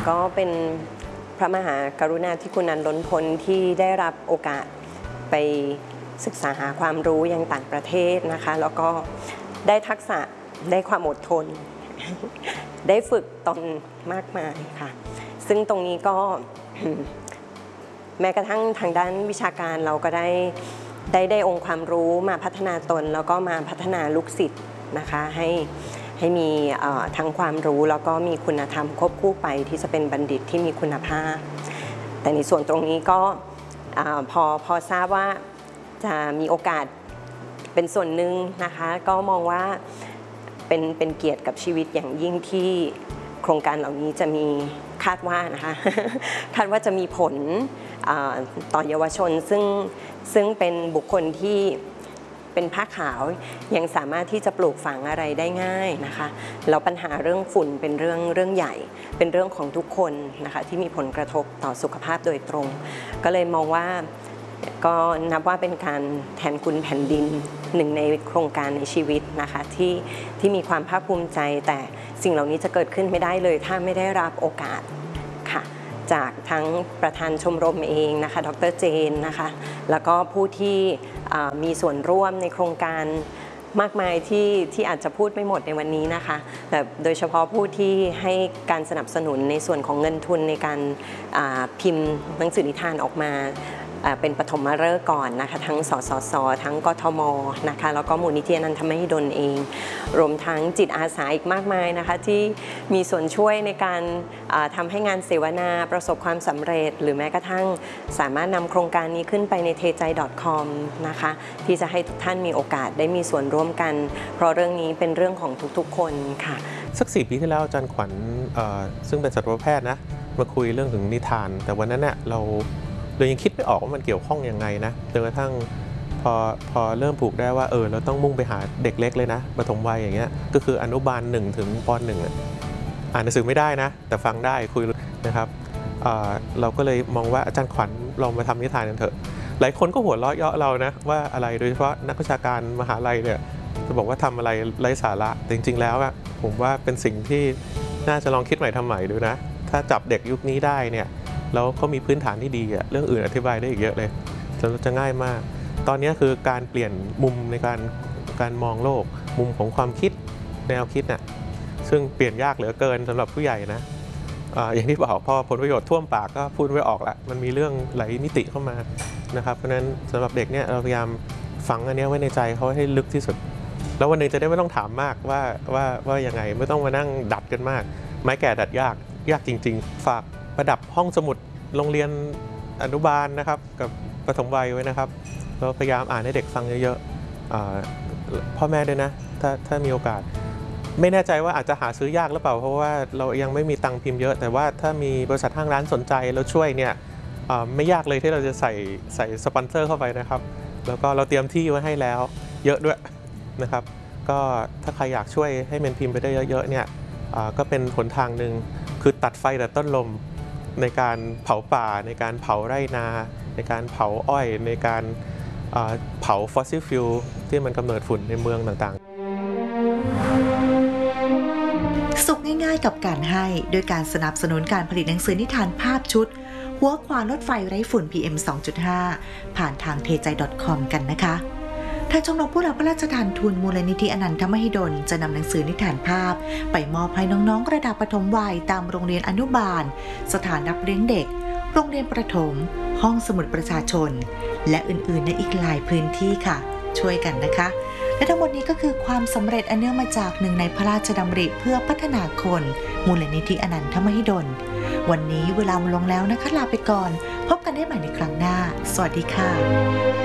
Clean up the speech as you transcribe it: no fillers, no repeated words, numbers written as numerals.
ก็เป็นพระมหากรุณาธิคุณอันล้นพ้นที่ได้รับโอกาสไปศึกษาหาความรู้ยังต่างประเทศนะคะแล้วก็ได้ทักษะได้ความอดทน ได้ฝึกตนมากมายค่ะซึ่งตรงนี้ก็ แม้กระทั่งทางด้านวิชาการเราก็ได้องค์ความรู้มาพัฒนาตนแล้วก็มาพัฒนาลูกศิษย์นะคะให้มีทั้งความรู้แล้วก็มีคุณธรรมควบคู่ไปที่จะเป็นบัณฑิตที่มีคุณภาพแต่ในส่วนตรงนี้ก็พอทราบว่าจะมีโอกาสเป็นส่วนหนึ่งนะคะก็มองว่าเป็นเกียรติกับชีวิตอย่างยิ่งที่โครงการเหล่านี้จะมีคาดว่านะคะ คาดว่าจะมีผลต่อเยาวชนซึ่งเป็นบุคคลที่เป็นผ้าขาวยังสามารถที่จะปลูกฝังอะไรได้ง่ายนะคะแล้วปัญหาเรื่องฝุ่นเป็นเรื่องใหญ่เป็นเรื่องของทุกคนนะคะที่มีผลกระทบต่อสุขภาพโดยตรงก็เลยมองว่าก็นับว่าเป็นการแทนคุณแผ่นดินหนึ่งในโครงการในชีวิตนะคะที่มีความภาคภูมิใจแต่สิ่งเหล่านี้จะเกิดขึ้นไม่ได้เลยถ้าไม่ได้รับโอกาสค่ะจากทั้งประธานชมรมเองนะคะดร.เจนนะคะแล้วก็ผู้ที่มีส่วนร่วมในโครงการมากมายที่อาจจะพูดไม่หมดในวันนี้นะคะแต่โดยเฉพาะผู้ที่ให้การสนับสนุนในส่วนของเงินทุนในการพิมพ์หนังสือนิทานออกมาเป็นปฐมฤกษ์ก่อนนะคะทั้งสสสทั้งกทมนะคะแล้วก็มูลนิธิอนันทมหิดลเองรวมทั้งจิตอาสาอีกมากมายนะคะที่มีส่วนช่วยในการทำให้งานเสวนาประสบความสำเร็จหรือแม้กระทั่งสามารถนำโครงการนี้ขึ้นไปใน tejai.com นะคะที่จะให้ทุกท่านมีโอกาสได้มีส่วนร่วมกันเพราะเรื่องนี้เป็นเรื่องของทุกๆคนค่ะสัก4 ปีที่แล้วอาจารย์ขวัญซึ่งเป็นสัตวแพทย์นะมาคุยเรื่องถึงนิทานแต่วันนั้นเนี่ยเรายังคิดไม่ออกว่ามันเกี่ยวข้องยังไงนะจนกระทั่งพอเริ่มผูกได้ว่าเราต้องมุ่งไปหาเด็กเล็กเลยนะปฐมวัยอย่างเงี้ยก็คืออนุบาล1 ถึงป. 1อ่านหนังสือไม่ได้นะแต่ฟังได้คุยนะครับเราก็เลยมองว่าอาจารย์ขวัญลองมาทำนิทานกันเถอะหลายคนก็หัวเราะเยาะเรานะว่าอะไรโดยเฉพาะนักวิชาการมหาลัยเนี่ยจะบอกว่าทำอะไรไร้สาระแต่จริงๆแล้วผมว่าเป็นสิ่งที่น่าจะลองคิดใหม่ทำใหม่ดูนะถ้าจับเด็กยุคนี้ได้เนี่ยแล้วเขามีพื้นฐานที่ดีเรื่องอื่นอธิบายได้อีกเยอะเลยจะง่ายมากตอนนี้คือการเปลี่ยนมุมในการมองโลกมุมของความคิดแนวคิดน่ะซึ่งเปลี่ยนยากเหลือเกินสำหรับผู้ใหญ่นะอย่างที่บอกพอผลประโยชน์ท่วมปากก็พูดไม่ออกละมันมีเรื่องหลายมิติเข้ามานะครับเพราะฉะนั้นสำหรับเด็กเนี่ยเราพยายามฝังอันนี้ไว้ในใจเขาให้ลึกที่สุดแล้ววันหนึ่งจะได้ไม่ต้องถามมากว่ายังไงไม่ต้องมานั่งดัดกันมากไม้แก่ดัดยากจริงๆฝากประดับห้องสมุดโรงเรียนอนุบาลนะครับกับปฐมวัยไว้นะครับเราพยายามอ่านให้เด็กฟังเยอะๆพ่อแม่ด้วยนะถ้ามีโอกาสไม่แน่ใจว่าอาจจะหาซื้อยากหรือเปล่าเพราะว่าเรายังไม่มีตังค์พิมพ์เยอะแต่ว่าถ้ามีบริษัทห้างร้านสนใจแล้วช่วยเนี่ยไม่ยากเลยที่เราจะใส่สปอนเซอร์เข้าไปนะครับแล้วก็เราเตรียมที่ไว้ให้แล้วเยอะด้วยนะครับก็ถ้าใครอยากช่วยให้มันพิมพ์ไปได้เยอะๆเนี่ยก็เป็นหนทางหนึ่งคือตัดไฟแต่ต้นลมในการเผาป่าในการเผาไร่นาในการเผาอ้อยในการเผาฟอสซิลฟิวที่มันกำเนิดฝุ่นในเมืองต่างๆสุขง่ายๆกับการให้โดยการสนับสนุนการผลิตหนังสือนิทานภาพชุดหัวขวานรถไฟไร้ฝุ่น PM 2.5 ผ่านทาง tejai.com กันนะคะทางชมรมผู้รับพระราชทานทุนมูลนิธิอนันทมหิดลจะนำหนังสือนิทานภาพไปมอบให้น้องๆระดับประถมวัยตามโรงเรียนอนุบาลสถานรับเลี้ยงเด็กโรงเรียนประถมห้องสมุดประชาชนและอื่นๆในอีกหลายพื้นที่ค่ะช่วยกันนะคะและทั้งหมดนี้ก็คือความสำเร็จอันเนื่องมาจากหนึ่งในพระราชดำริเพื่อพัฒนาคนมูลนิธิอนันทมหิดลวันนี้เวลาหมดลงแล้วนะคะลาไปก่อนพบกันได้ใหม่ในครั้งหน้าสวัสดีค่ะ